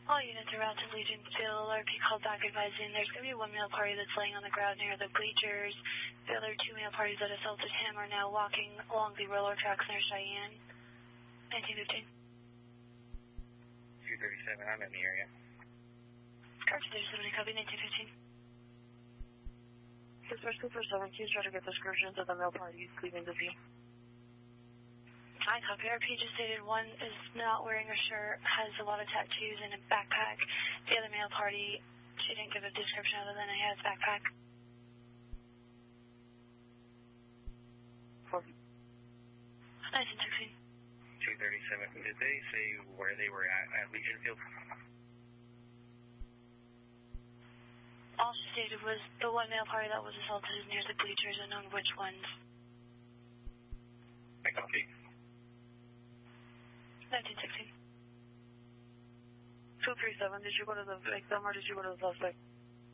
All units are routed to Legion Field. RP called back advising there's going to be one male party that's laying on the ground near the bleachers. The other two male parties that assaulted him are now walking along the roller tracks near Cheyenne. 1915. 237, I'm in the area. Car 237, copy 1915. Dispatch 247, please try to get descriptions of the male parties leaving the view. I copy. RP just stated one is not wearing a shirt, has a lot of tattoos and a backpack. The other male party, she didn't give a description other than he has a backpack. 1916. 237, did they say where they were at Legion Field? All she stated was the one male party that was assaulted is near the bleachers and on which ones. I copy. 1916. 237, did you go to the victim or did you go to the suspect?